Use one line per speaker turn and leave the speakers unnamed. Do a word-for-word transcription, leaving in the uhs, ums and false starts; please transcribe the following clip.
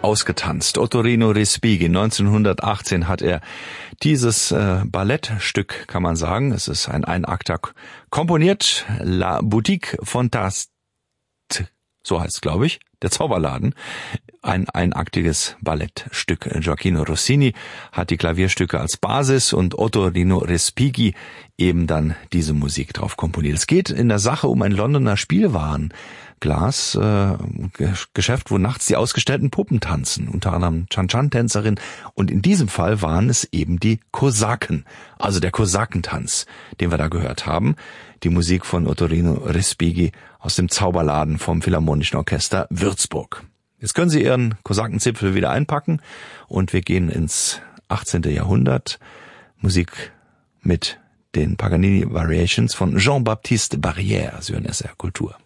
ausgetanzt. Ottorino Respighi, neunzehnhundertachtzehn hat er dieses äh, Ballettstück, kann man sagen, es ist ein Einakter, komponiert. La Boutique Fantastique, so heißt es, glaube ich, der Zauberladen. Ein einaktiges Ballettstück. Gioacchino Rossini hat die Klavierstücke als Basis und Ottorino Respighi eben dann diese Musik drauf komponiert. Es geht in der Sache um ein Londoner Spielwarenglas, äh, Geschäft, wo nachts die ausgestellten Puppen tanzen, unter anderem Chan-Chan-Tänzerin, und in diesem Fall waren es eben die Kosaken, also der Kosakentanz, den wir da gehört haben. Die Musik von Ottorino Respighi aus dem Zauberladen vom Philharmonischen Orchester Würzburg. Jetzt können Sie Ihren Kosakenzipfel wieder einpacken und wir gehen ins achtzehnten Jahrhundert. Musik mit den Paganini Variations von Jean-Baptiste Barrière. Sie hören S R Kultur.